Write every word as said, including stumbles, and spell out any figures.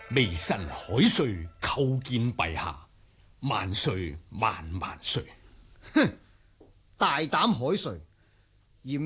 微臣海瑞叩見陛下，萬歲萬萬歲。 哼，大膽海瑞，